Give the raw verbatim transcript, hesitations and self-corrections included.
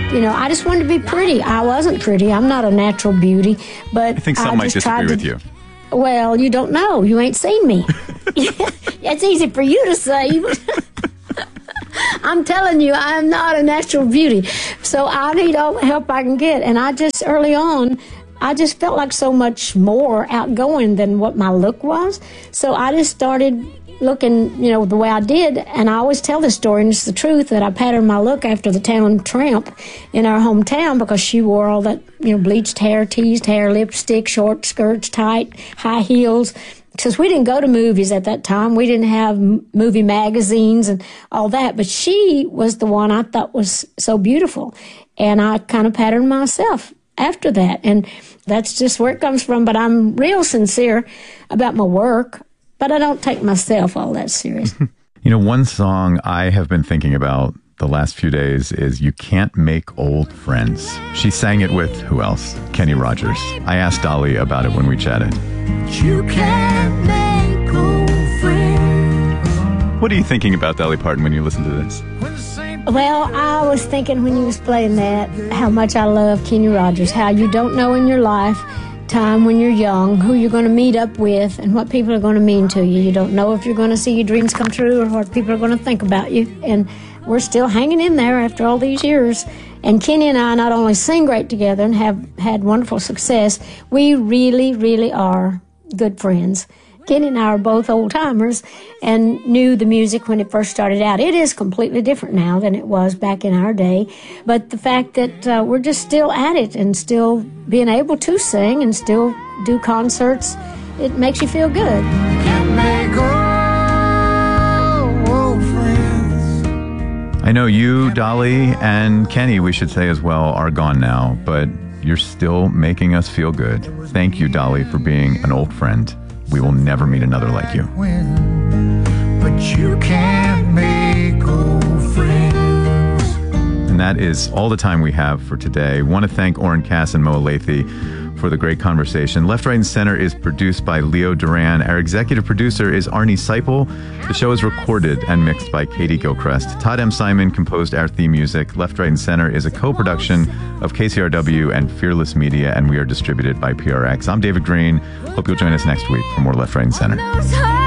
You know, I just wanted to be pretty. I wasn't pretty. I'm not a natural beauty, but I think some I might just tried disagree to, with you. Well, you don't know. You ain't seen me. It's easy for you to say. I'm telling you, I'm not a natural beauty. So I need all the help I can get. And I just, early on, I just felt like so much more outgoing than what my look was. So I just started looking, you know, the way I did. And I always tell this story, and it's the truth, that I patterned my look after the town tramp in our hometown because she wore all that, you know, bleached hair, teased hair, lipstick, short skirts, tight, high heels. Because we didn't go to movies at that time. We didn't have m- movie magazines and all that. But she was the one I thought was so beautiful. And I kind of patterned myself after that. And that's just where it comes from. But I'm real sincere about my work. But I don't take myself all that serious. You know, one song I have been thinking about the last few days is You Can't Make Old Friends. She sang it with, who else? Kenny Rogers. I asked Dolly about it when we chatted. You can't make old friends. What are you thinking about Dolly Parton when you listen to this? Well, I was thinking when you was playing that, how much I love Kenny Rogers, how you don't know in your life time when you're young who you're going to meet up with and what people are going to mean to you. You don't know if you're going to see your dreams come true or what people are going to think about you. And we're still hanging in there after all these years. And Kenny and I not only sing great together and have had wonderful success, we really, really are good friends. Kenny and I are both old-timers and knew the music when it first started out. It is completely different now than it was back in our day. But the fact that uh, we're just still at it and still being able to sing and still do concerts, it makes you feel good. Can't make old, old friends. I know you, Dolly, and Kenny, we should say as well, are gone now, but you're still making us feel good. Thank you, Dolly, for being an old friend. We will never meet another like you. But you can't make old friends. And that is all the time we have for today. I want to thank Oren Cass and Moa Lathy for the great conversation. Left, Right, and Center is produced by Leo Duran. Our executive producer is Arnie Seipel. The show is recorded and mixed by Katie Gilchrist. Todd M. Simon composed our theme music. Left, Right, and Center is a co-production of K C R W and Fearless Media, and we are distributed by P R X. I'm David Green. Hope you'll join us next week for more Left, Right, and Center.